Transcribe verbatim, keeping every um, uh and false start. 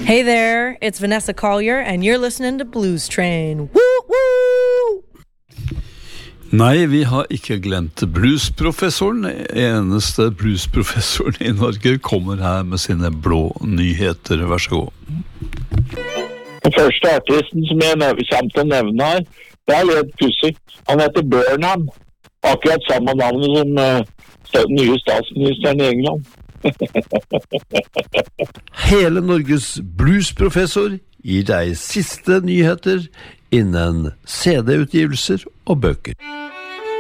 Hey there, it's Vanessa Collier, and you're listening to Blues Train. Woo, woo! Nei, vi har ikke glemt bluesprofessoren. Eneste bluesprofessoren i Norge kommer her med sine blå nyheter. Vær så god. Den første artisten som jeg kommer til å nevne her, det er litt pussig. Han heter Burnham. Akkurat samme navn som uh, den nye statsministeren i England. Hele Norges bluesprofessor gir deg siste nyheter innen C D-utgivelser og bøker.